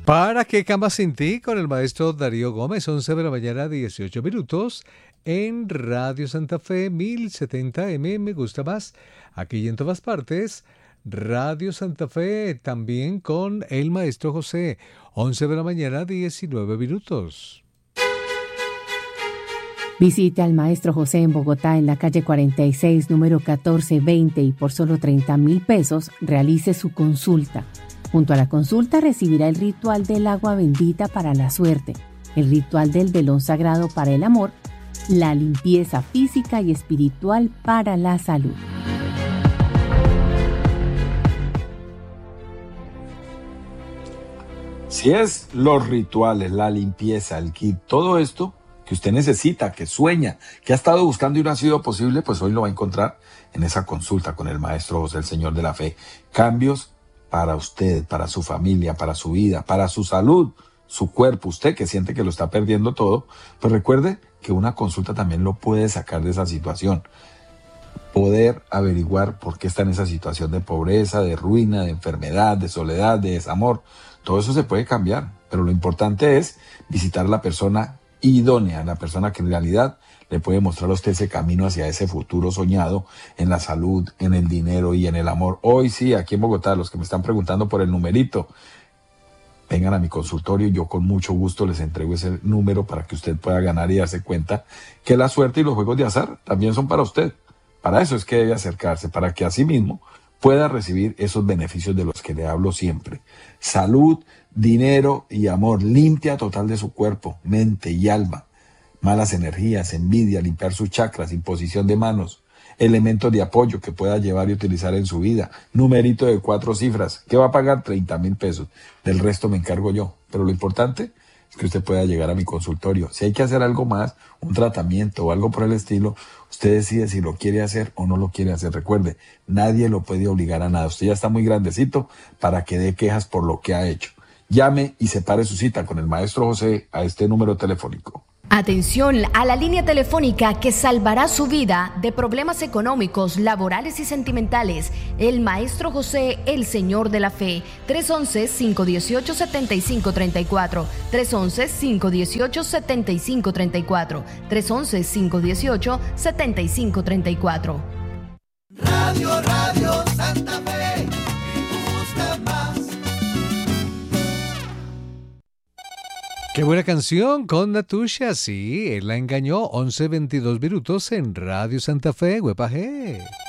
¿Para qué cama sin ti? Con el maestro Darío Gómez, 11 de la mañana, 18 minutos, en Radio Santa Fe, 1070M, me gusta más, aquí y en todas partes. Radio Santa Fe, también con el maestro José, 11 de la mañana, 19 minutos. Visite al maestro José en Bogotá, en la calle 46, número 1420, y por solo 30.000 pesos realice su consulta. Junto a la consulta recibirá el ritual del agua bendita para la suerte, el ritual del velón sagrado para el amor, la limpieza física y espiritual para la salud. Si es los rituales, la limpieza, el kit, todo esto que usted necesita, que sueña, que ha estado buscando y no ha sido posible, pues hoy lo va a encontrar en esa consulta con el maestro José, el Señor de la Fe. Cambios para usted, para su familia, para su vida, para su salud, su cuerpo. Usted que siente que lo está perdiendo todo, pues recuerde que una consulta también lo puede sacar de esa situación. Poder averiguar por qué está en esa situación de pobreza, de ruina, de enfermedad, de soledad, de desamor. Todo eso se puede cambiar, pero lo importante es visitar a la persona idónea, la persona que en realidad le puede mostrar a usted ese camino hacia ese futuro soñado en la salud, en el dinero y en el amor. Hoy sí, aquí en Bogotá, los que me están preguntando por el numerito, vengan a mi consultorio y yo con mucho gusto les entrego ese número para que usted pueda ganar y darse cuenta que la suerte y los juegos de azar también son para usted. Para eso es que debe acercarse, para que así mismo pueda recibir esos beneficios de los que le hablo siempre. Salud, dinero y amor, limpia total de su cuerpo, mente y alma. Malas energías, envidia, limpiar sus chakras, imposición de manos, elementos de apoyo que pueda llevar y utilizar en su vida, numerito de 4 cifras, que va a pagar 30.000 pesos. Del resto me encargo yo. Pero lo importante es que usted pueda llegar a mi consultorio. Si hay que hacer algo más, un tratamiento o algo por el estilo, usted decide si lo quiere hacer o no lo quiere hacer. Recuerde, nadie lo puede obligar a nada. Usted ya está muy grandecito para que dé quejas por lo que ha hecho. Llame y separe su cita con el maestro José a este número telefónico. Atención a la línea telefónica que salvará su vida de problemas económicos, laborales y sentimentales. El maestro José, el Señor de la Fe. 311-518-7534. 311-518-7534. 311-518-7534. Radio Santa Fe, me gusta más. Qué buena canción con Natusha, sí, él la engañó, 11:22 minutos en Radio Santa Fe, Huepaje.